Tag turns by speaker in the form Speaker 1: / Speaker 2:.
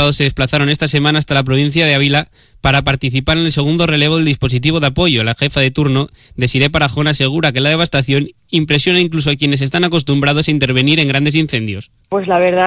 Speaker 1: diputados se desplazaron esta semana hasta la provincia de Ávila para participar en el segundo relevo del dispositivo de apoyo. La jefa de turno, Desiré Parajón, asegura que la devastación impresiona incluso a quienes están acostumbrados a intervenir en grandes incendios.
Speaker 2: Pues la verdad